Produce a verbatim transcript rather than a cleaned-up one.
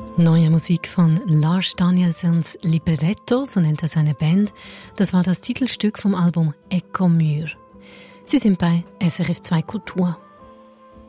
Neue Musik von Lars Danielsens Libretto, so nennt er seine Band. Das war das Titelstück vom Album Echo Mur. Sie sind bei S R F zwei Kultur.